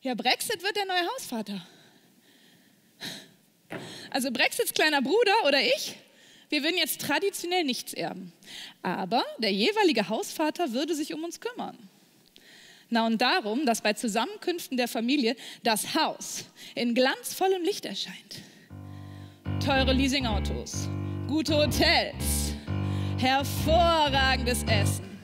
Ja, Brexit wird der neue Hausvater. Also Brexits kleiner Bruder oder ich, wir würden jetzt traditionell nichts erben. Aber der jeweilige Hausvater würde sich um uns kümmern. Na und darum, dass bei Zusammenkünften der Familie das Haus in glanzvollem Licht erscheint. Teure Leasingautos, gute Hotels, hervorragendes Essen.